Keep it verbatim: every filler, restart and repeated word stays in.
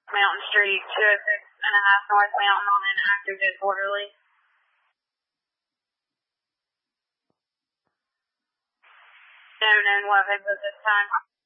Mountain Street, two oh six and a half North Mountain on an active disorderly. No known weapons at this time.